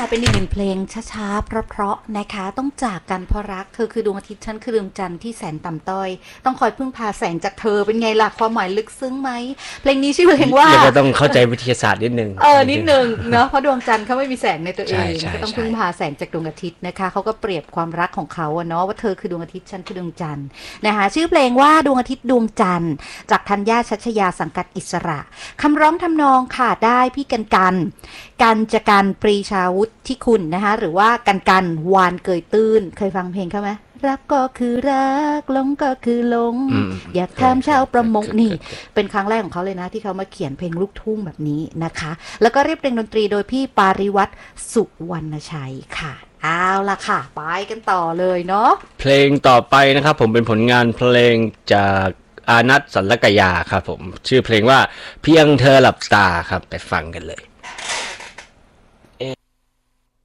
เป็นอีกหนึ่งเพลงช้าๆเพราะๆนะคะต้องจากกันเพราะรักเธอคือดวงอาทิตย์ฉันคือดวงจันทร์ที่แสนต่ำต้อยต้องคอยพึ่งพาแสงจากเธอเป็นไงล่ะความหมายลึกซึ้งไหมเพลงนี้ชื่อเพลงว่าเรียกว่าต้องเข้าใจวิทยาศาสตร์นิดนึงนิดนึงเนาะเพราะดวงจันทร์เขาไม่มีแสงในตัวเองใช่ก็ต้องพึ่งพาแสงจากดวงอาทิตย์นะคะเขาก็เปรียบความรักของเขาเนาะว่าเธอคือดวงอาทิตย์ฉันคือดวงจันทร์นะคะชื่อเพลงว่าดวงอาทิตย์ดวงจันทร์จากธัญญาชัชยาสังกัดอิสระคำร้องทำนองค่ะได้พี่กันจการปรีชาวุฒิที่คุณนะคะหรือว่ากันวานเกยตื้นเคยฟังเพลงเขาไหมรักก็คือรักหลงก็คือหลงอยากทำชาวประมงนี่เป็นครั้งแรกของเขาเลยนะที่เขามาเขียนเพลงลูกทุ่งแบบนี้นะคะแล้วก็เรียบเรียงดนตรีโดยพี่ปาริวัตรสุวรรณชัยค่ะเอาล่ะค่ะไปกันต่อเลยเนาะเพลงต่อไปนะครับผมเป็นผลงานเพลงจากอานัท สัลลกยาครับผมชื่อเพลงว่าเพียงเธอหลับตาครับไปฟังกันเลย